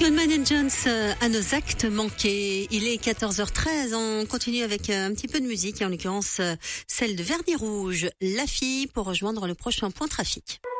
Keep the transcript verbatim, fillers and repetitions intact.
Goldman and Jones euh, à nos actes manqués. Il est quatorze heures treize. On continue avec euh, un petit peu de musique, et en l'occurrence euh, celle de Vernis Rouge, La Fille, pour rejoindre le prochain point trafic.